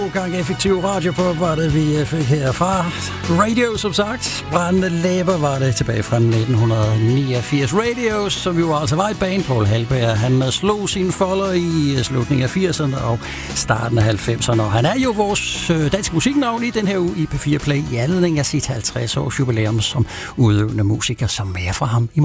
Gang effektiv radio på, var det vi fik herfra. Radio, som sagt. Brændende læber var det tilbage fra 1989. Radio, som jo altså var et band. Paul Halberg, han slog sine folder i slutningen af 80'erne og starten af 90'erne. Og han er jo vores danske musiknavn i den her uge i P4 Play i anledning af sit 50 års jubilæum som udøvende musiker, som er fra ham i